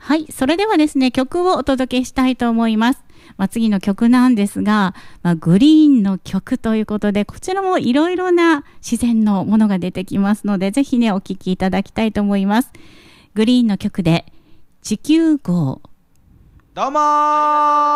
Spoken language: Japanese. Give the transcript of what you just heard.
はい、それではですね、曲をお届けしたいと思います。次の曲なんですが、グリーンの曲ということで、こちらもいろいろな自然のものが出てきますので、ぜひね、お聴きいただきたいと思います。グリーンの曲で地球号。 どうもー。